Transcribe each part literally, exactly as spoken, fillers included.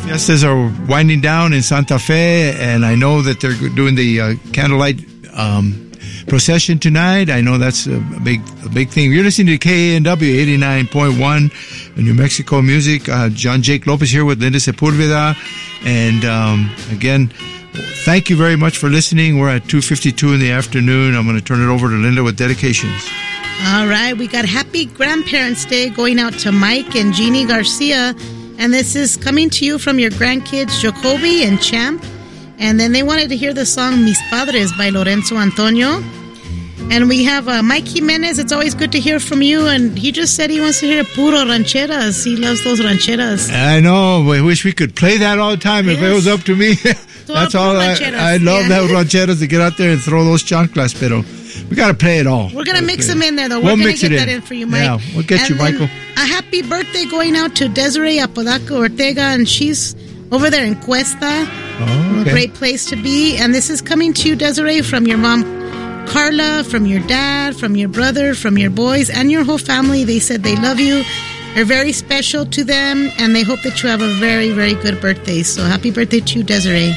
fiestas are winding down in Santa Fe, and I know that they're doing the uh, candlelight um, procession tonight. I know that's a big a big thing. You're listening to K A N W eighty-nine point one, New Mexico Music. Uh, John Jake Lopez here with Linda Sepulveda. And um, again, thank you very much for listening. We're at two fifty-two in the afternoon. I'm going to turn it over to Linda with dedications. All right. We got Happy Grandparents' Day going out to Mike and Jeannie Garcia. And this is coming to you from your grandkids, Jacoby and Champ. And then they wanted to hear the song Mis Padres by Lorenzo Antonio. And we have uh, Mike Jimenez. It's always good to hear from you. And he just said he wants to hear puro rancheras. He loves those rancheras. I know. I wish we could play that all the time. Yes. If it was up to me. That's all. I, I love yeah. that rancheras to get out there and throw those chanclas. Pero we got to play it all. We're going to mix them in there, though. We're we'll going mix to get it that in. in for you, Mike. Yeah, we'll get and you, Michael. A happy birthday going out to Desiree Apodaca Ortega. And she's over there in Cuesta. Oh, okay. A great place to be. And this is coming to you, Desiree, from your mom, Carla, from your dad, from your brother, from your boys, and your whole family. They said they love you. You're very special to them, and they hope that you have a very, very good birthday. So happy birthday to you, Desiree.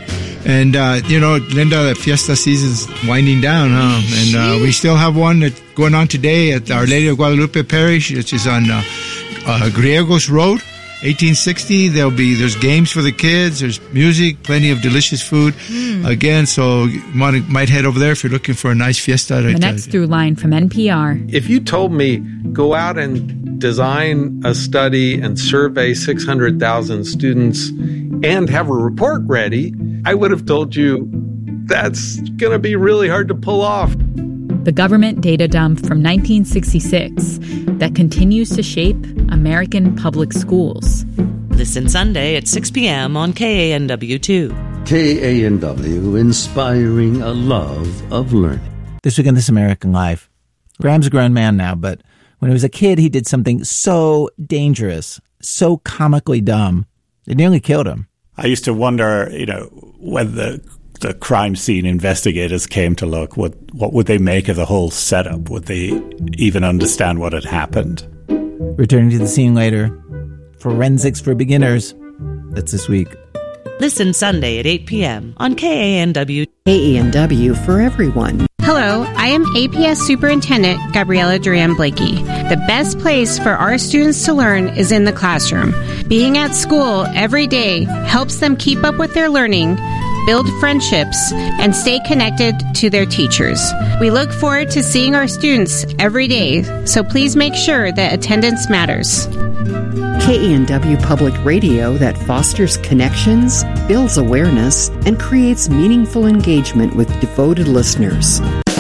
And, uh, you know, Linda, the fiesta season's winding down, huh? And uh, we still have one that's going on today at Our Lady of Guadalupe Parish, which is on uh, uh, Griegos Road. eighteen sixty, there'll be, there's games for the kids, there's music, plenty of delicious food. Mm. Again, so you might, might head over there if you're looking for a nice fiesta. The next through line from N P R. If you told me, go out and design a study and survey six hundred thousand students and have a report ready, I would have told you that's going to be really hard to pull off. The government data dump from nineteen sixty-six that continues to shape American public schools. Listen Sunday at six p.m. on K A N W two. K A N W, inspiring a love of learning. This week on This American Life, Graham's a grown man now, but when he was a kid, he did something so dangerous, so comically dumb, it nearly killed him. I used to wonder, you know, when the the crime scene investigators came to look, what what would they make of the whole setup? Would they even understand what had happened? Returning to the scene later, Forensics for Beginners. That's this week. Listen Sunday at eight p.m. on K A N W. K A N W for everyone. Hello, I am A P S Superintendent Gabriela Duran Blakey. The best place for our students to learn is in the classroom. Being at school every day helps them keep up with their learning, build friendships, and stay connected to their teachers. We look forward to seeing our students every day, so please make sure that attendance matters. K A N W Public Radio that fosters connections, builds awareness, and creates meaningful engagement with devoted listeners.